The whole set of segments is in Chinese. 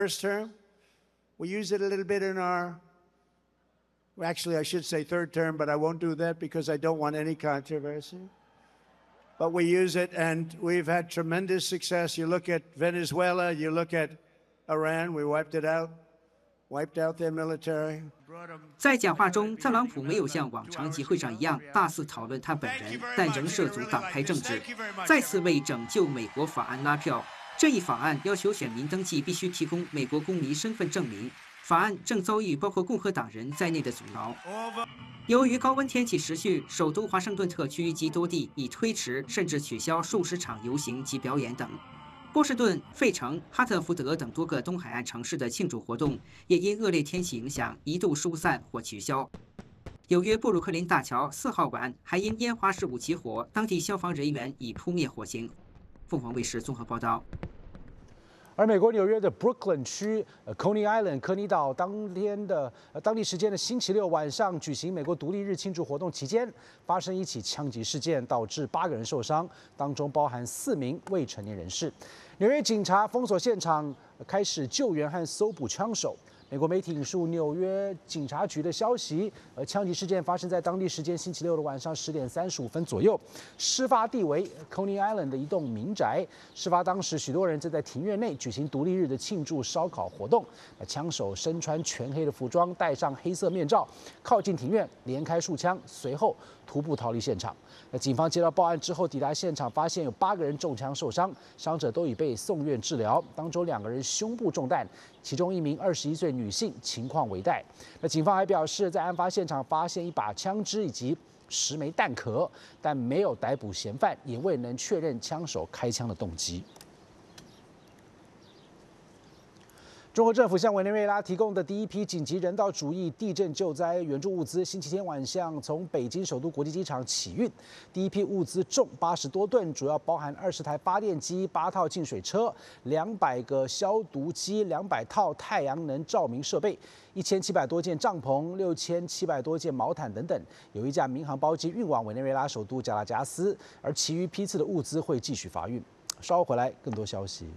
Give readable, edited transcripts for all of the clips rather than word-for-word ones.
first term. We use it a little bit in our, actually, I should say third term, but I won't do that because I don't want any controversy. But we use it, and we've had tremendous success. You look at Venezuela, you look at Iran, we wiped out their military. 在讲话中，特朗普没有像往常集会上一样大肆讨论他本人，但仍涉足党派政治，再次为拯救美国法案拉票。这一法案要求选民登记必须提供美国公民身份证明。法案正遭遇包括共和党人在内的阻挠。由于高温天气持续，首都华盛顿特区及多地已推迟甚至取消数十场游行及表演等。 波士顿、费城、哈特福德等多个东海岸城市的庆祝活动也因恶劣天气影响一度疏散或取消。纽约布鲁克林大桥4号馆还因烟花事故起火，当地消防人员已扑灭火情。凤凰卫视综合报道。 而美国纽约的 Brooklyn 区 Coney Island 科尼岛当地时间的星期六晚上举行美国独立日庆祝活动期间，发生一起枪击事件，导致8个人受伤，当中包含4名未成年人士。纽约警察封锁现场，开始救援和搜捕枪手。 美国媒体引述纽约警察局的消息，枪击事件发生在当地时间星期六的晚上10点35分左右，事发地为 Coney Island 的一栋民宅。事发当时，许多人正在庭院内举行独立日的庆祝烧烤活动。枪手身穿全黑的服装，戴上黑色面罩，靠近庭院，连开数枪，随后徒步逃离现场。警方接到报案之后抵达现场，发现有8个人中枪受伤，伤者都已被送院治疗，当中2个人胸部中弹。 其中1名21岁女性情况危殆。警方还表示，在案发现场发现1把枪支以及10枚弹壳，但没有逮捕嫌犯，也未能确认枪手开枪的动机。 中国政府向委内瑞拉提供的第一批紧急人道主义地震救灾援助物资，星期天晚上从北京首都国际机场起运。第一批物资重80多吨，主要包含20台发电机、8套净水车、200个消毒机、200套太阳能照明设备、1700多件帐篷、6700多件毛毯等等。有1架民航包机运往委内瑞拉首都加拉加斯，而其余批次的物资会继续发运。稍后回来更多消息。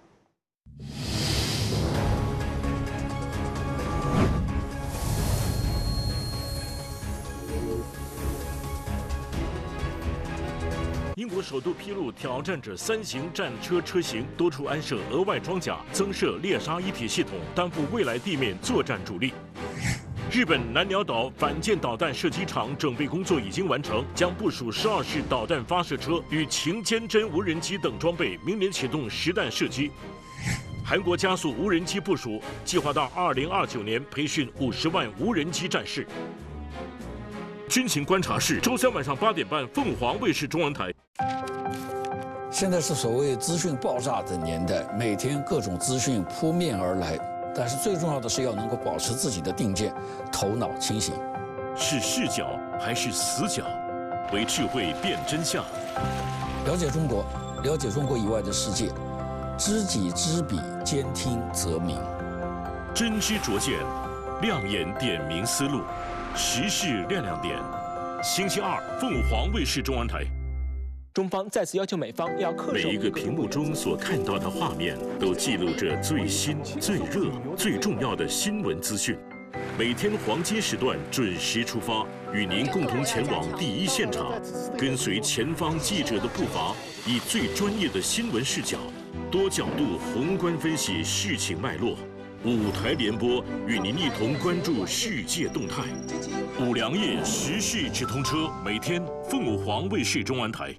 英国首都披露，挑战者3型战车车型多处安设额外装甲，增设猎杀一体系统，担负未来地面作战主力。日本南鸟岛反舰导弹射击场准备工作已经完成，将部署12式导弹发射车与擎坚针无人机等装备，明年启动实弹射击。韩国加速无人机部署，计划到2029年培训50万无人机战士。 军情观察室，周3晚上8点半，凤凰卫视中文台。 现在是所谓资讯爆炸的年代，每天各种资讯扑面而来，但是最重要的是要能够保持自己的定见，头脑清醒。 是视角还是死角？为智慧辨真相。 了解中国，了解中国以外的世界，知己知彼，兼听则明。 真知灼见，亮眼点明思路。 时事亮亮点，星期2，凤凰卫视中文台。 中方再次要求美方要恪守每一个屏幕中所看到的画面，都记录着最新、最热、最重要的新闻资讯。每天黄金时段准时出发，与您共同前往第一现场，跟随前方记者的步伐，以最专业的新闻视角，多角度宏观分析事情脉络。 5台联播，与您一同关注世界动态。5粮液时事直通车，每天凤凰卫视中文台。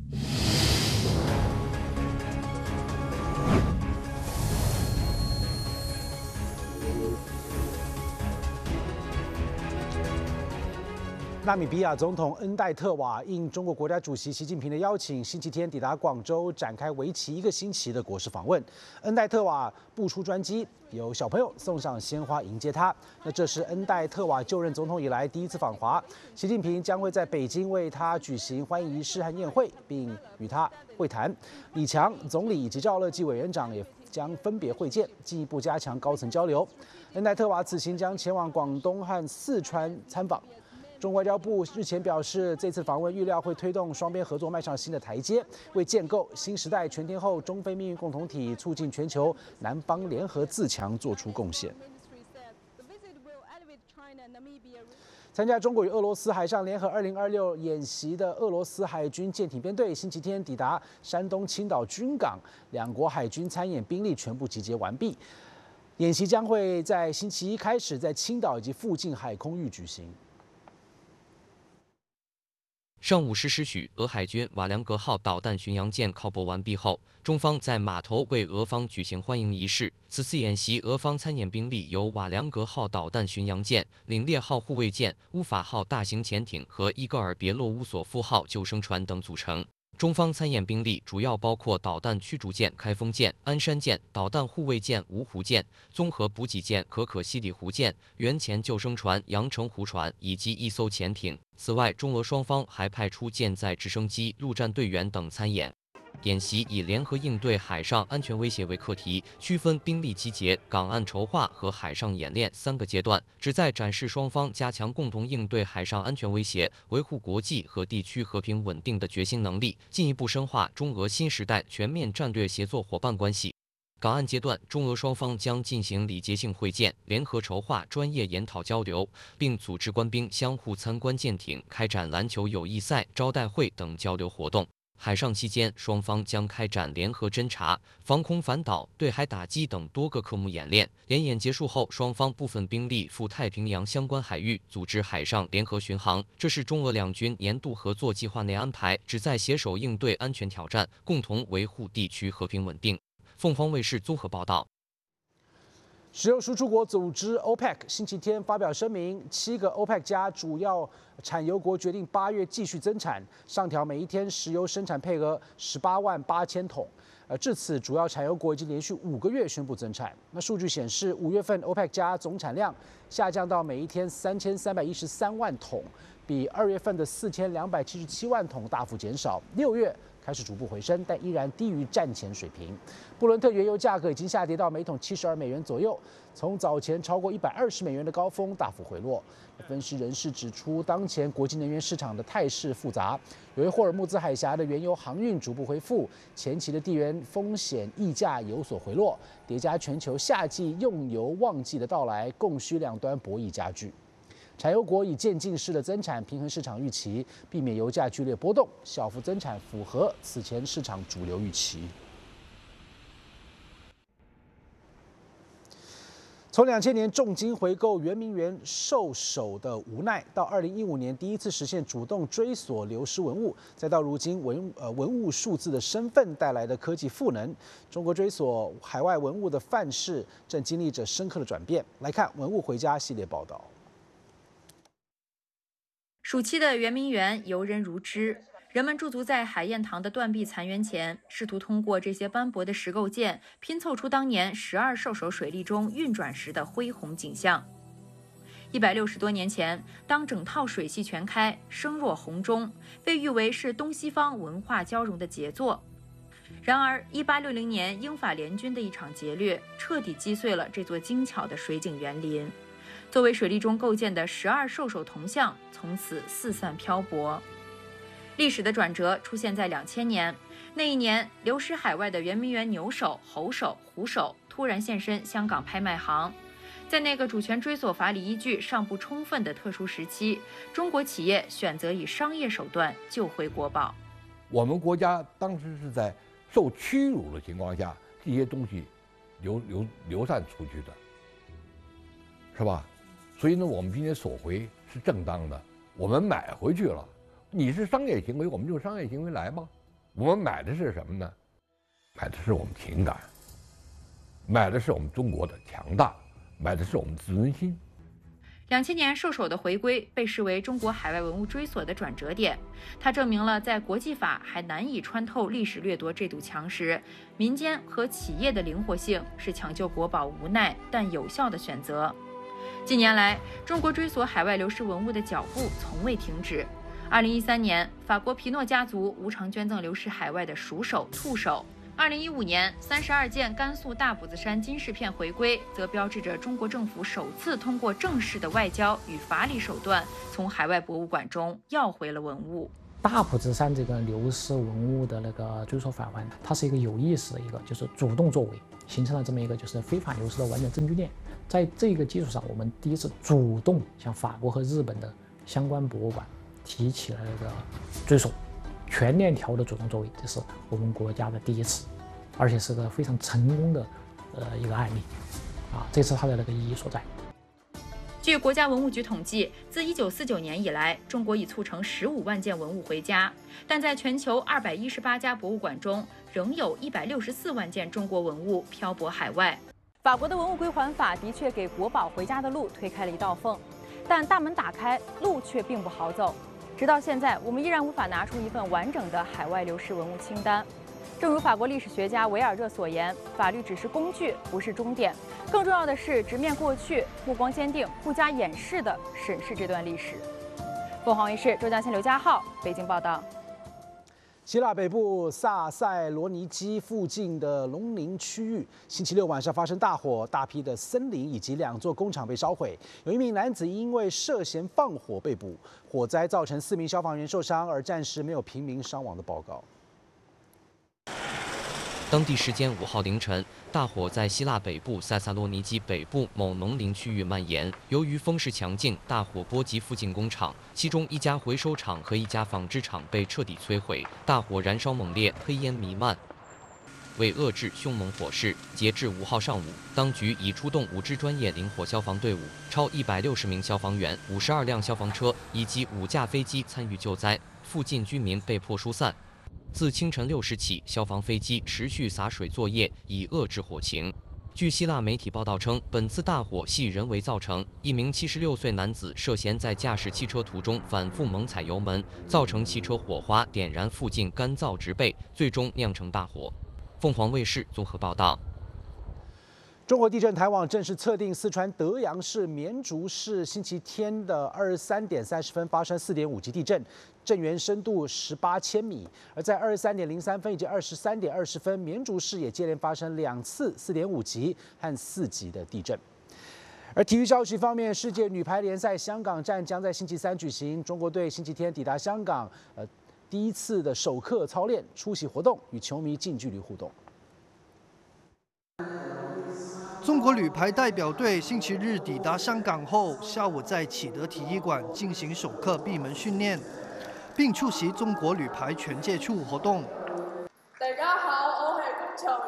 纳米比亚总统恩戴特瓦应中国国家主席习近平的邀请，星期天抵达广州，展开为期1个星期的国事访问。恩戴特瓦步出专机，有小朋友送上鲜花迎接他。那这是恩戴特瓦就任总统以来第1次访华，习近平将会在北京为他举行欢迎仪式和宴会，并与他会谈。李强总理以及赵乐际委员长也将分别会见，进一步加强高层交流。恩戴特瓦此行将前往广东和四川参访。 中国外交部日前表示，这次访问预料会推动双边合作迈上新的台阶，为建构新时代全天候中非命运共同体、促进全球南方联合自强做出贡献。参加中国与俄罗斯海上联合2026演习的俄罗斯海军舰艇编队，星期天抵达山东青岛军港，两国海军参演兵力全部集结完毕。演习将会在星期一开始，在青岛以及附近海空域举行。 上午10时许，俄海军瓦良格号导弹巡洋舰靠泊完毕后，中方在码头为俄方举行欢迎仪式。此次演习，俄方参演兵力由瓦良格号导弹巡洋舰、领列号护卫舰、乌法号大型潜艇和伊戈尔别洛乌索夫号救生船等组成。中方参演兵力主要包括导弹驱逐舰开封舰、鞍山舰、导弹护卫舰芜湖舰、综合补给舰可可西里湖舰、原潜救生船阳澄湖船以及1艘潜艇。此外，中俄双方还派出舰载直升机、陆战队员等参演。演习以联合应对海上安全威胁为课题，区分兵力集结、港岸筹划和海上演练3个阶段，旨在展示双方加强共同应对海上安全威胁、维护国际和地区和平稳定的决心能力，进一步深化中俄新时代全面战略协作伙伴关系。港岸阶段，中俄双方将进行礼节性会见，联合筹划专业研讨交流，并组织官兵相互参观舰艇，开展篮球友谊赛、招待会等交流活动。海上期间，双方将开展联合侦察、防空反导、对海打击等多个科目演练。联演结束后，双方部分兵力赴太平洋相关海域组织海上联合巡航。这是中俄两军年度合作计划内安排，旨在携手应对安全挑战，共同维护地区和平稳定。凤凰卫视综合报道。 石油输出国组织 OPEC 星期天发表声明，7个 OPEC 加主要产油国决定8月继续增产，上调每一天石油生产配额188000桶。至此，主要产油国已经连续5个月宣布增产。那数据显示，5月份 OPEC 加总产量下降到每一天3313万桶，比2月份的4277万桶大幅减少。6月开始逐步回升，但依然低于战前水平。布伦特原油价格已经下跌到每桶72美元左右，从早前超过120美元的高峰大幅回落。分析人士指出，当前国际能源市场的态势复杂，由于霍尔木兹海峡的原油航运逐步恢复，前期的地缘风险溢价有所回落，叠加全球夏季用油旺季的到来，供需两端博弈加剧。产油国以渐进式的增产平衡市场预期，避免油价剧烈波动，小幅增产符合此前市场主流预期。从2000年重金回购圆明园兽首的无奈，到2015年第一次实现主动追索流失文物，再到如今文物数字的身份带来的科技赋能，中国追索海外文物的范式正经历着深刻的转变。来看文物回家系列报道。 暑期的圆明园游人如织，人们驻足在海晏堂的断壁残垣前，试图通过这些斑驳的石构件拼凑出当年12兽首水利中运转时的恢宏景象。160多年前，当整套水系全开，声若洪钟，被誉为是东西方文化交融的杰作。然而，1860年英法联军的一场劫掠，彻底击碎了这座精巧的水景园林。作为水利中构建的12兽首铜像，从此四散漂泊。历史的转折出现在2000年，那一年，流失海外的圆明园牛首、猴首、虎首突然现身香港拍卖行。在那个主权追索法理依据尚不充分的特殊时期，中国企业选择以商业手段救回国宝。 我们国家当时是在受屈辱的情况下，这些东西流散出去的，是吧？所以呢，我们今天索回是正当的，我们买回去了。你是商业行为，我们就商业行为来吧。我们买的是什么呢？买的是我们情感，买的是我们中国的强大，买的是我们自尊心。 2000年兽首的回归被视为中国海外文物追索的转折点，它证明了在国际法还难以穿透历史掠夺这堵墙时，民间和企业的灵活性是抢救国宝无奈但有效的选择。近年来，中国追索海外流失文物的脚步从未停止。2013年，法国皮诺家族无偿捐赠流失海外的鼠首、兔首 2015年，32件甘肃大卜子山金饰片回归，则标志着中国政府首次通过正式的外交与法理手段，从海外博物馆中要回了文物。 大卜子山这个流失文物的那个追索返还，它是一个有意识的一个，就是主动作为，形成了这么一个就是非法流失的完整证据链。在这个基础上，我们第一次主动向法国和日本的相关博物馆提起了这个追索。 全链条的主动作为，这是我们国家的第一次，而且是个非常成功的一个案例，这是它的那个意义所在。 据国家文物局统计，自1949年以来，中国已促成15万件文物回家，但在全球218家博物馆中，仍有164万件中国文物漂泊海外。 法国的文物归还法的确给国宝回家的路推开了一道缝，但大门打开，路却并不好走。 直到现在，我们依然无法拿出一份完整的海外流失文物清单。正如法国历史学家维尔热所言，法律只是工具，不是终点。更重要的是直面过去，目光坚定，不加掩饰地审视这段历史。凤凰卫视浙江线刘家浩北京报道。 希腊北部萨塞罗尼基附近的龙陵区域，星期六晚上发生大火，大批的森林以及2座工厂被烧毁。有一名男子因为涉嫌放火被捕，火灾造成4名消防员受伤，而暂时没有平民伤亡的报告。 当地时间5号凌晨，大火在希腊北部塞萨洛尼基北部某农林区域蔓延。由于风势强劲，大火波及附近工厂，其中一家回收厂和一家纺织厂被彻底摧毁。大火燃烧猛烈，黑烟弥漫。为遏制凶猛火势，截至5号上午，当局已出动5支专业零火消防队伍，超160名消防员、52辆消防车以及5架飞机参与救灾。附近居民被迫疏散。 自清晨6时起，消防飞机持续洒水作业，以遏制火情。据希腊媒体报道称，本次大火系人为造成。一名76岁男子涉嫌在驾驶汽车途中反复猛踩油门，造成汽车火花点燃附近干燥植被，最终酿成大火。凤凰卫视综合报道。 中国地震台网正式测定四川德阳市绵竹市星期天的23点30分发生4.5级地震，震源深度18千米。而在23点03分以及23点20分，绵竹市也接连发生2次4.5级和4级的地震。而体育消息方面，世界女排联赛香港站将在星期3举行，中国队星期天抵达香港，第一次的首课操练，出席活动，与球迷近距离互动。 中国女排代表队星期日抵达香港后，下午在启德体育馆进行首课闭门训练，并出席中国女排全接触活动。 大家好，我係龔翔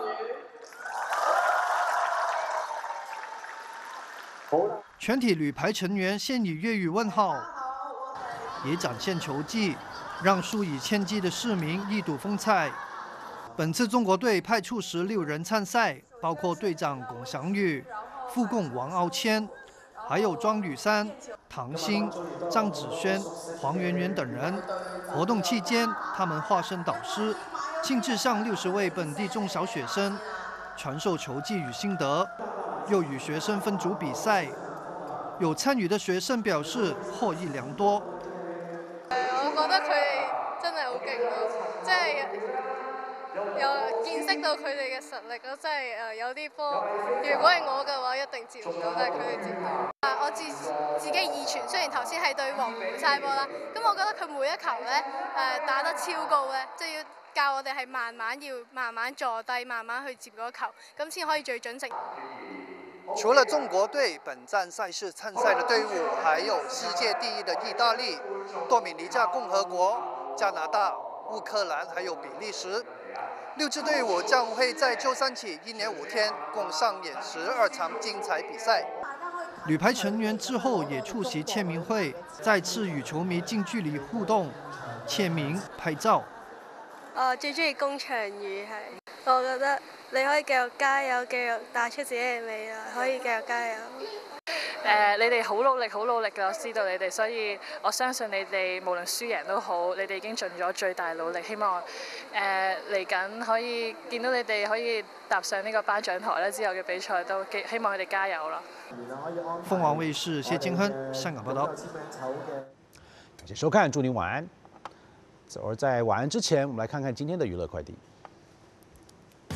宇。 全体女排成员先以粤语问号，也展现球技，让数以千计的市民一睹风采。 本次中国队派出16人参赛，包括队长龚翔宇、副攻王傲谦，还有庄雨珊、唐鑫、张子萱、黄圆圆等人。活动期间，他们化身导师，亲自向60位本地中小学生传授球技与心得，又与学生分组比赛。有参与的學生表示獲益良多。 我覺得佢哋真係好勁咯，即係又見識到佢哋嘅實力咯，即係有啲波，如果係我嘅話，一定接唔到，但係佢哋接到。我自己二傳，雖然頭先係對黃梅晒波啦，咁我覺得佢每一球咧打得超高咧，即係要教我哋係慢慢坐低，慢慢去接嗰球，咁先可以最準成。 除了中国队本站赛事参赛的队伍，还有世界第一的意大利、多米尼加共和国、加拿大、乌克兰，还有比利时。6支队伍将会在周3起1连5天，共上演12场精彩比赛。女排成员之后也出席签名会，再次与球迷近距离互動、簽名、拍照。 我最中意龔翔宇係，我覺得你可以繼續加油，繼續打出自己嘅魅力，可以繼續加油。 你哋好努力㗎，我知道你哋，所以我相信你哋無論輸贏都好，你哋已經盡咗最大努力。希望嚟緊可以見到你哋可以踏上呢個頒獎台咧，之後嘅比賽都希望佢哋加油啦。 鳳凰衛視謝建亨香港報道。 感謝收看，祝您晚安。而在晚安之前，我們來看看今天的娛樂快遞。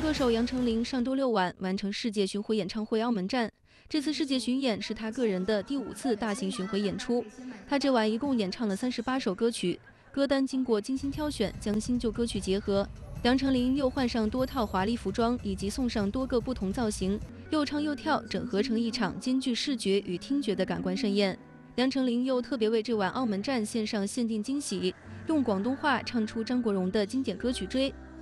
歌手杨丞琳上周6晚完成世界巡回演唱会澳门站。这次世界巡演是他个人的第5次大型巡回演出。他这晚一共演唱了38首歌曲，歌单经过精心挑选，将新旧歌曲结合。杨丞琳又换上多套华丽服装，以及送上多个不同造型，又唱又跳，整合成一场兼具视觉与听觉的感官盛宴。杨丞琳又特别为这晚澳门站献上限定惊喜，用广东话唱出张国荣的经典歌曲《追》。